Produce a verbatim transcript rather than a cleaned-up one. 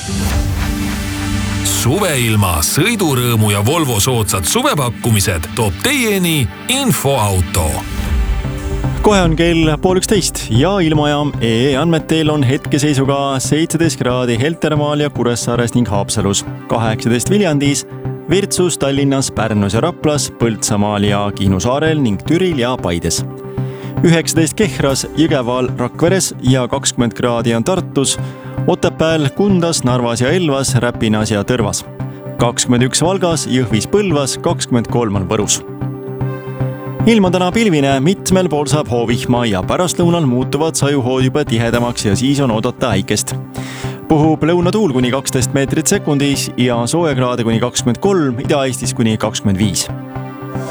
Suveilma, sõidurõõmu ja Volvo soodsad suvepakkumised toob teieni Infoauto. Kohe on kell pool üksteist ja ilmajaam E E andmetel on hetkeseisuga seitseteist kraadi Heltermaal ja Kuressaares ning Haapsalus, kaheksateist Viljandis, Virtsus, Tallinnas, Pärnus ja Raplas, Põltsamaal ja Kihnu saarel ning Türil ja Paides. üheksateist Kehras, Jõgeval, Rakveres ja kakskümmend kraadi on Tartus, Otepääl, Kundas, Narvas ja Elvas, Räpinas ja Tõrvas. kakskümmend üks Valgas, Jõhvis, Põlvas, kakskümmend kolm on Võrus. Ilm on täna pilvine, mitmel pool saab hoovihma ja pärastlõunal muutuvad sajuhood juba tihedamaks ja siis on oodata äikest. Puhub lõunatuul kuni kaksteist meetrit sekundis ja soojakraade kuni kakskümmend kolm, Ida-Eestis kuni kakskümmend viis.